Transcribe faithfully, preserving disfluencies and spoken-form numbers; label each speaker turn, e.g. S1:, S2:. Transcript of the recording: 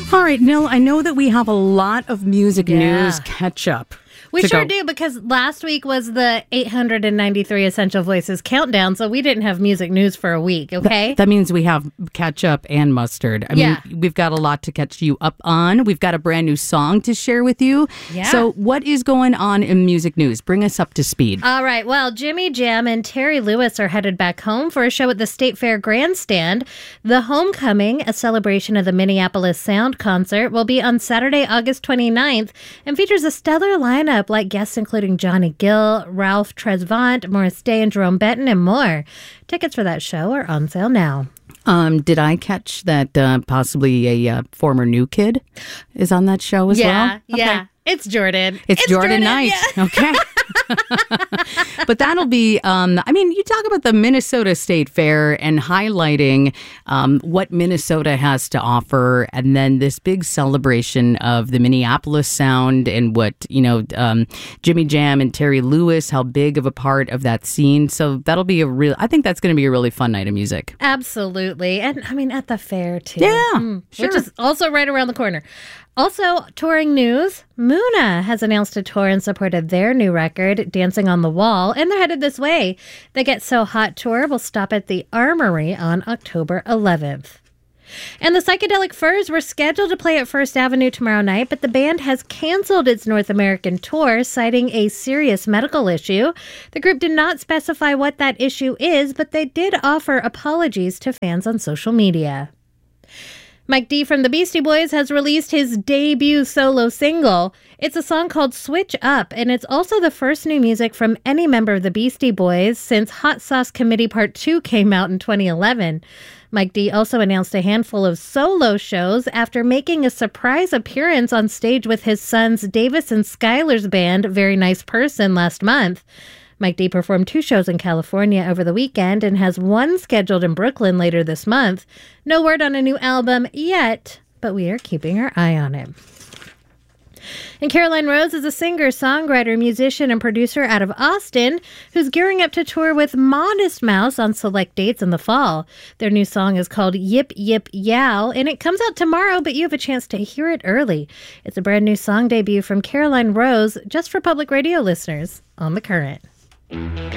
S1: All right, Nil, I know that we have a lot of music
S2: Yeah.
S1: news catch up.
S2: We
S1: to
S2: sure
S1: go.
S2: do, because last week was the eight hundred ninety-three Essential Voices countdown, so we didn't have music news for a week, okay?
S1: That, that means we have catch up and mustard. I
S2: Yeah.
S1: mean, we've got a lot to catch you up on. We've got a brand new song to share with you.
S2: Yeah.
S1: So what is going on in music news? Bring us up to speed.
S2: All right, well, Jimmy Jam and Terry Lewis are headed back home for a show at the State Fair Grandstand. The Homecoming, a celebration of the Minneapolis Sound Concert, will be on Saturday, August twenty-ninth, and features a stellar lineup like guests including Johnny Gill, Ralph Tresvant, Morris Day, and Jerome Benton, and more. Tickets for that show are on sale now.
S1: Um, did I catch that uh, possibly a uh, former New Kid is on that show as
S2: yeah,
S1: well?
S2: yeah. It's Jordan.
S1: It's, Jordan,
S2: Jordan
S1: Knight.
S2: yeah.
S1: Okay. But that'll be, um, I mean, you talk about the Minnesota State Fair and highlighting um, what Minnesota has to offer, and then this big celebration of the Minneapolis sound and what, you know, um, Jimmy Jam and Terry Lewis, how big of a part of that scene. So that'll be a real, I think that's going to be a really fun night of music.
S2: Absolutely. And I mean, at the fair, too.
S1: Yeah,
S2: Mm,
S1: sure.
S2: Which is also right around the corner. Also, touring news, Muna has announced a tour in support of their new record, Dancing on the Wall, and they're headed this way. The Get So Hot tour will stop at the Armory on October eleventh. And the Psychedelic Furs were scheduled to play at First Avenue tomorrow night, but the band has canceled its North American tour, citing a serious medical issue. The group did not specify what that issue is, but they did offer apologies to fans on social media. Mike D from the Beastie Boys has released his debut solo single. It's a song called Switch Up, and it's also the first new music from any member of the Beastie Boys since Hot Sauce Committee Part two came out in twenty eleven. Mike D also announced a handful of solo shows after making a surprise appearance on stage with his sons Davis and Skylar's band, Very Nice Person, last month. Mike D performed two shows in California over the weekend and has one scheduled in Brooklyn later this month. No word on a new album yet, but we are keeping our eye on it. And Caroline Rose is a singer, songwriter, musician, and producer out of Austin who's gearing up to tour with Modest Mouse on select dates in the fall. Their new song is called Yip Yip Yow, and it comes out tomorrow, but you have a chance to hear it early. It's a brand new song debut from Caroline Rose, just for public radio listeners on The Current.